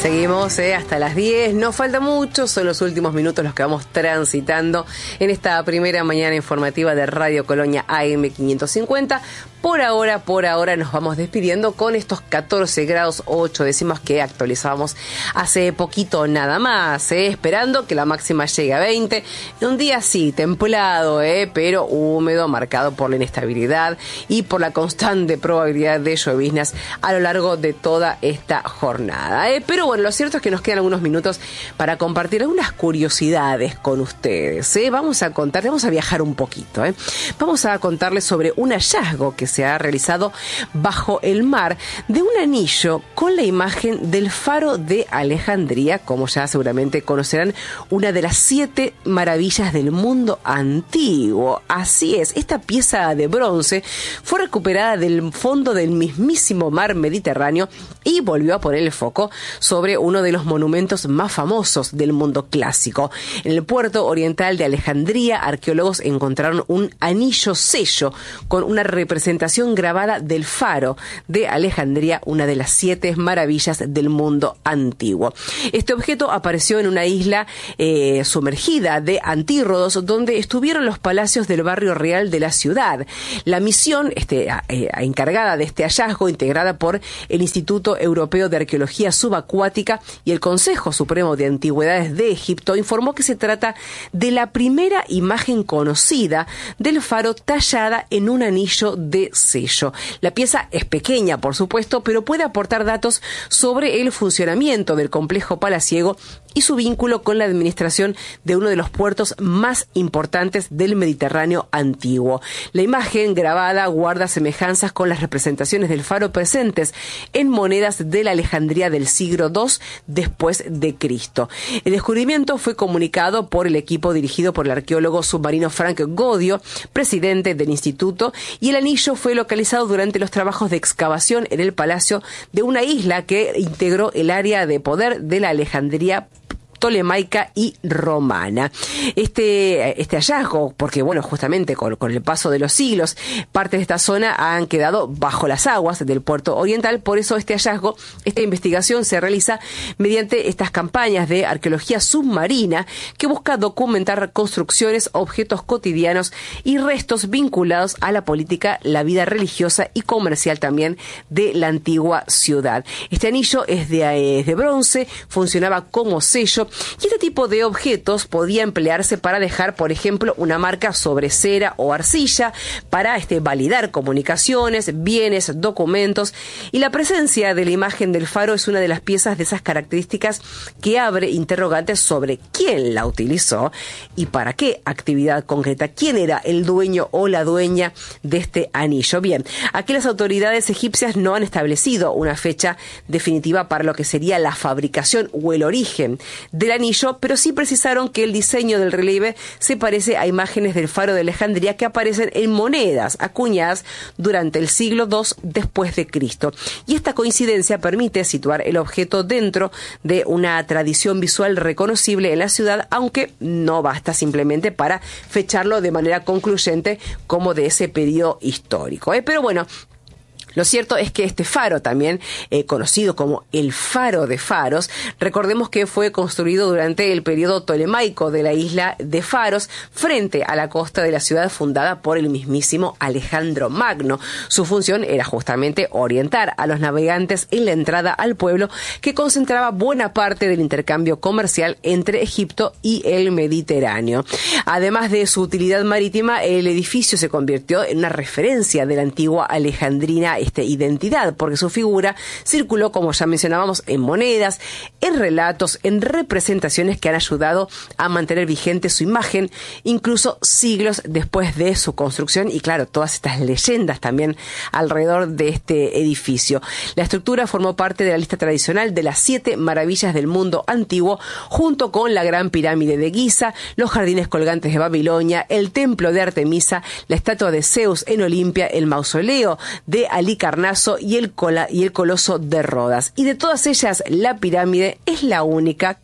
Seguimos hasta las 10, no falta mucho, son los últimos minutos los que vamos transitando en esta primera mañana informativa de Radio Colonia AM 550. Por ahora nos vamos despidiendo con estos 14 grados 8 décimas que actualizábamos hace poquito nada más, esperando que la máxima llegue a 20. Un día sí, templado, pero húmedo, marcado por la inestabilidad y por la constante probabilidad de lloviznas a lo largo de toda esta jornada. Pero bueno, lo cierto es que nos quedan algunos minutos para compartir algunas curiosidades con ustedes. Vamos a viajar un poquito. Vamos a contarles sobre un hallazgo que se ha realizado bajo el mar de un anillo con la imagen del faro de Alejandría, como ya seguramente conocerán, una de las 7 maravillas del mundo antiguo. Así es, esta pieza de bronce fue recuperada del fondo del mismísimo mar Mediterráneo y volvió a poner el foco sobre uno de los monumentos más famosos del mundo clásico. En el puerto oriental de Alejandría, arqueólogos encontraron un anillo sello con una representación grabada del faro de Alejandría, una de las 7 maravillas del mundo antiguo. Este objeto apareció en una isla sumergida de Antírodos, donde estuvieron los palacios del barrio real de la ciudad. La misión encargada de este hallazgo, integrada por el Instituto Europeo de Arqueología Subacuática y el Consejo Supremo de Antigüedades de Egipto, informó que se trata de la primera imagen conocida del faro tallada en un anillo de sello. La pieza es pequeña, por supuesto, pero puede aportar datos sobre el funcionamiento del complejo palaciego y su vínculo con la administración de uno de los puertos más importantes del Mediterráneo antiguo. La imagen grabada guarda semejanzas con las representaciones del faro presentes en monedas de la Alejandría del siglo II después de Cristo. El descubrimiento fue comunicado por el equipo dirigido por el arqueólogo submarino Frank Godio, presidente del instituto, y el anillo fue localizado durante los trabajos de excavación en el palacio de una isla que integró el área de poder de la Alejandría tolemaica y romana. Este hallazgo, porque bueno, justamente con el paso de los siglos, parte de esta zona han quedado bajo las aguas del puerto oriental, por eso este hallazgo, esta investigación se realiza mediante estas campañas de arqueología submarina que busca documentar construcciones, objetos cotidianos y restos vinculados a la política, la vida religiosa y comercial también de la antigua ciudad. Este anillo es de bronce, funcionaba como sello. Y este tipo de objetos podía emplearse para dejar, por ejemplo, una marca sobre cera o arcilla, para validar comunicaciones, bienes, documentos. Y la presencia de la imagen del faro es una de las piezas de esas características que abre interrogantes sobre quién la utilizó y para qué actividad concreta, quién era el dueño o la dueña de este anillo. Bien, aquí las autoridades egipcias no han establecido una fecha definitiva para lo que sería la fabricación o el origen del anillo, pero sí precisaron que el diseño del relieve se parece a imágenes del faro de Alejandría que aparecen en monedas acuñadas durante el siglo II después de Cristo. Y esta coincidencia permite situar el objeto dentro de una tradición visual reconocible en la ciudad, aunque no basta simplemente para fecharlo de manera concluyente como de ese periodo histórico. Pero bueno, lo cierto es que este faro también, conocido como el Faro de Faros, recordemos que fue construido durante el periodo tolemaico de la isla de Faros, frente a la costa de la ciudad fundada por el mismísimo Alejandro Magno. Su función era justamente orientar a los navegantes en la entrada al pueblo, que concentraba buena parte del intercambio comercial entre Egipto y el Mediterráneo. Además de su utilidad marítima, el edificio se convirtió en una referencia de la antigua alejandrina identidad, porque su figura circuló, como ya mencionábamos, en monedas, en relatos, en representaciones que han ayudado a mantener vigente su imagen, incluso siglos después de su construcción, y claro, todas estas leyendas también alrededor de este edificio. La estructura formó parte de la lista tradicional de las 7 maravillas del mundo antiguo, junto con la Gran Pirámide de Giza, los jardines colgantes de Babilonia, el templo de Artemisa, la estatua de Zeus en Olimpia, el mausoleo de Halicarnaso y el coloso de Rodas. Y de todas ellas, la pirámide es la única que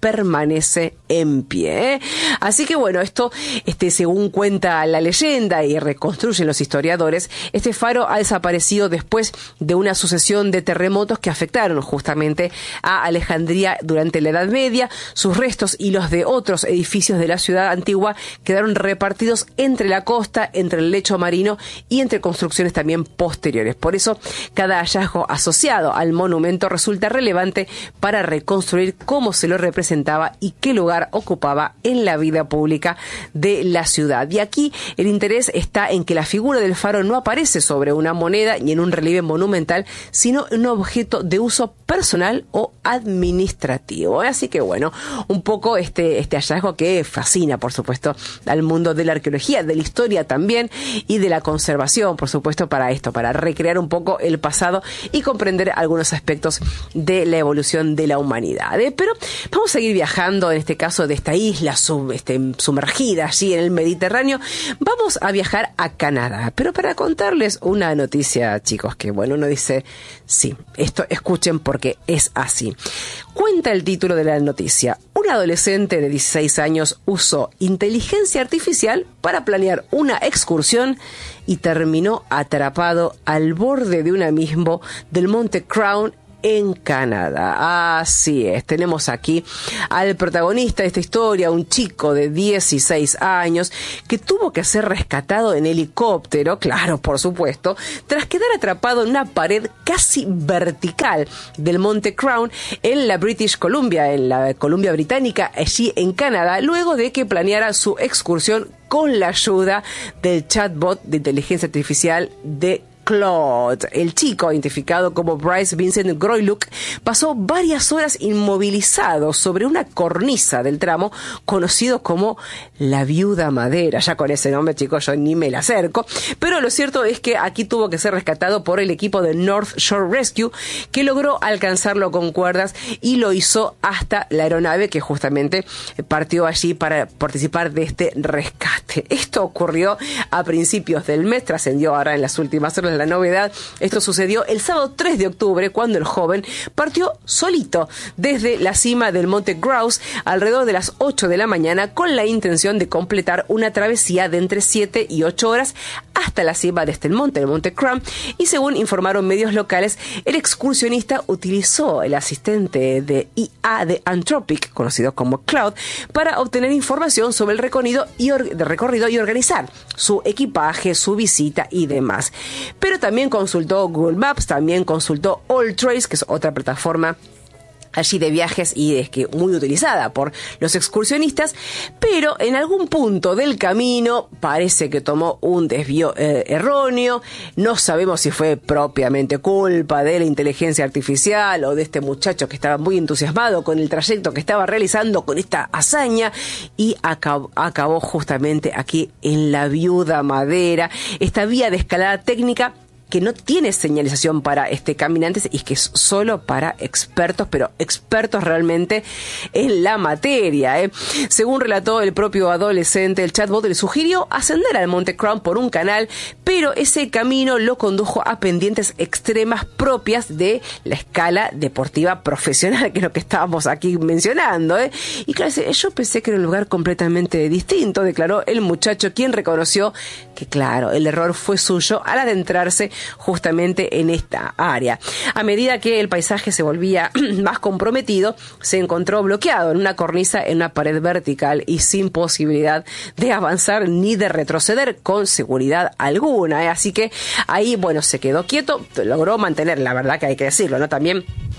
permanece en pie. Así que bueno, esto, según cuenta la leyenda y reconstruyen los historiadores, este faro ha desaparecido después de una sucesión de terremotos que afectaron justamente a Alejandría durante la Edad Media. Sus restos y los de otros edificios de la ciudad antigua quedaron repartidos entre la costa, entre el lecho marino y entre construcciones también posteriores. Por eso, cada hallazgo asociado al monumento resulta relevante para reconstruir cómo se lo representaba y qué lugar ocupaba en la vida pública de la ciudad. Y aquí el interés está en que la figura del faro no aparece sobre una moneda ni en un relieve monumental, sino en un objeto de uso personal o administrativo. Así que bueno, un poco este hallazgo que fascina, por supuesto, al mundo de la arqueología, de la historia también y de la conservación, por supuesto, para esto, para recrear un poco el pasado y comprender algunos aspectos de la evolución de la humanidad. Pero vamos a seguir viajando, en este caso de esta isla sumergida allí en el Mediterráneo. Vamos a viajar a Canadá, pero para contarles una noticia, chicos, que bueno, uno dice, sí, esto escuchen porque es así. Cuenta el título de la noticia: un adolescente de 16 años usó inteligencia artificial para planear una excursión y terminó atrapado al borde de un abismo del Monte Crown en Canadá. Así es, tenemos aquí al protagonista de esta historia, un chico de 16 años que tuvo que ser rescatado en helicóptero, claro, por supuesto, tras quedar atrapado en una pared casi vertical del Monte Crown en la British Columbia, en la Columbia Británica, allí en Canadá, luego de que planeara su excursión con la ayuda del chatbot de inteligencia artificial de Claude. El chico, identificado como Bryce Vincent Groyluk, pasó varias horas inmovilizado sobre una cornisa del tramo conocido como la Viuda Madera. Ya con ese nombre, chicos, yo ni me la acerco. Pero lo cierto es que aquí tuvo que ser rescatado por el equipo de North Shore Rescue, que logró alcanzarlo con cuerdas y lo hizo hasta la aeronave que justamente partió allí para participar de este rescate. Esto ocurrió a principios del mes, trascendió ahora en las últimas horas la novedad. Esto sucedió el sábado 3 de octubre, cuando el joven partió solito desde la cima del Monte Grouse alrededor de las 8 de la mañana con la intención de completar una travesía de entre 7 y 8 horas hasta la cima de este monte, el Monte Crown, y según informaron medios locales, el excursionista utilizó el asistente de IA de Anthropic, conocido como Cloud, para obtener información sobre el recorrido y organizar su equipaje, su visita y demás. Pero también consultó Google Maps, también consultó AllTrace, que es otra plataforma allí de viajes y es que muy utilizada por los excursionistas, pero en algún punto del camino parece que tomó un desvío erróneo. No sabemos si fue propiamente culpa de la inteligencia artificial o de este muchacho que estaba muy entusiasmado con el trayecto que estaba realizando con esta hazaña y acabó justamente aquí en la Viuda Madera, esta vía de escalada técnica que no tiene señalización para caminantes y que es solo para expertos, pero expertos realmente en la materia. Según relató el propio adolescente, el chatbot le sugirió ascender al Monte Crown por un canal, pero ese camino lo condujo a pendientes extremas propias de la escala deportiva profesional, que es lo que estábamos aquí mencionando. Y claro, yo pensé que era un lugar completamente distinto, declaró el muchacho, quien reconoció que claro, el error fue suyo al adentrarse justamente en esta área. A medida que el paisaje se volvía más comprometido, se encontró bloqueado en una cornisa, en una pared vertical y sin posibilidad de avanzar ni de retroceder con seguridad alguna. Así que ahí, bueno, se quedó quieto, logró mantener, la verdad que hay que decirlo, ¿no? También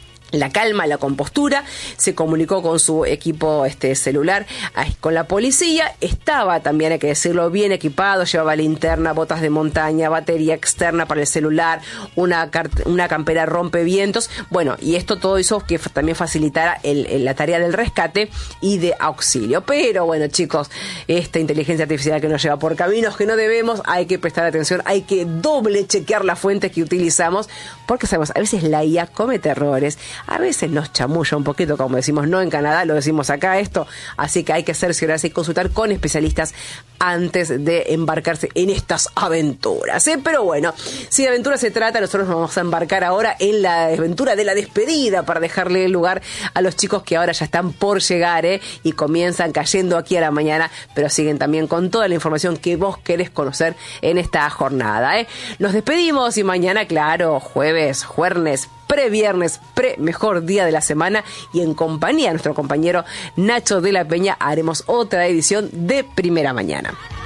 la calma, la compostura, se comunicó con su equipo celular, con la policía. Estaba también, hay que decirlo, bien equipado, llevaba linterna, botas de montaña, batería externa para el celular, una campera rompevientos. Bueno, y esto todo hizo que también facilitara la tarea del rescate y de auxilio. Pero bueno, chicos, esta inteligencia artificial que nos lleva por caminos que no debemos, hay que prestar atención, hay que doble chequear las fuentes que utilizamos, porque sabemos, a veces la IA comete errores. a veces nos chamulla un poquito, como decimos, no en Canadá, lo decimos acá esto, así que hay que cerciorarse y consultar con especialistas antes de embarcarse en estas aventuras, ¿eh? Pero bueno, si de aventura se trata, nosotros nos vamos a embarcar ahora en la aventura de la despedida para dejarle el lugar a los chicos que ahora ya están por llegar, y comienzan cayendo aquí a la mañana, pero siguen también con toda la información que vos querés conocer en esta jornada, Nos despedimos y mañana, claro, jueves, previernes, mejor día de la semana, y en compañía de nuestro compañero Nacho de la Peña haremos otra edición de Primera Mañana.